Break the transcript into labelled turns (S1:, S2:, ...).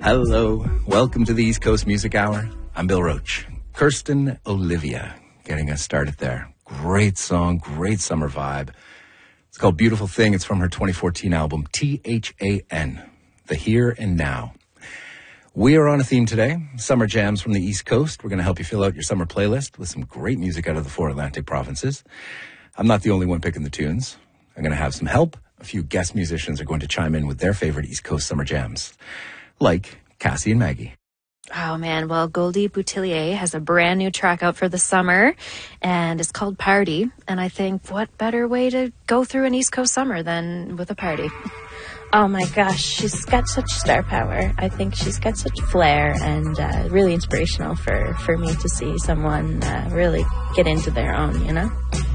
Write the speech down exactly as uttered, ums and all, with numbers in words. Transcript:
S1: Hello. Welcome to the East Coast Music Hour. I'm Bill Roach. Kirsten Olivia getting us started there. Great song, great summer vibe. It's called Beautiful Thing. It's from her twenty fourteen album, T H A N, The Here and Now. We are on a theme today, summer jams from the East Coast. We're going to help you fill out your summer playlist with some great music out of the four Atlantic provinces. I'm not the only one picking the tunes. I'm going to have some help. A few guest musicians are going to chime in with their favorite East Coast summer jams, like Cassie and Maggie.
S2: Oh, man. Well, Goldie Boutillier has a brand new track out for the summer, and it's called Party. And I think what better way to go through an East Coast summer than with a party?
S3: Oh my gosh, she's got such star power. I think she's got such flair, and uh, really inspirational for, for me to see someone uh, really get into their own, you know?